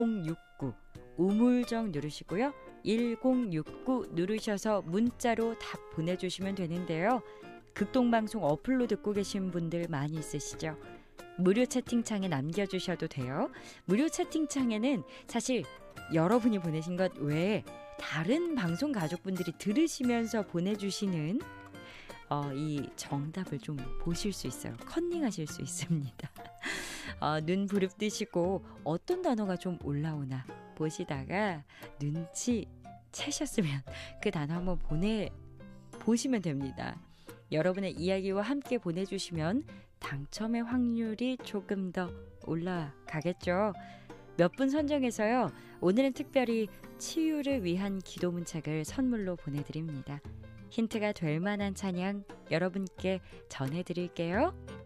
1069 우물정 누르시고요. 1069 누르셔서 문자로 답 보내주시면 되는데요. 극동방송 어플로 듣고 계신 분들 많이 있으시죠? 무료 채팅창에 남겨주셔도 돼요. 무료 채팅창에는 사실 여러분이 보내신 것 외에 다른 방송 가족분들이 들으시면서 보내주시는 이 정답을 좀 보실 수 있어요. 컨닝하실 수 있습니다. 눈 부릅뜨시고 어떤 단어가 좀 올라오나 보시다가 눈치 채셨으면 그 단어 한번 보시면 됩니다. 여러분의 이야기와 함께 보내주시면 당첨의 확률이 조금 더 올라가겠죠. 몇 분 선정해서요. 오늘은 특별히 치유를 위한 기도 문책을 선물로 보내드립니다. 힌트가 될 만한 찬양 여러분께 전해드릴게요.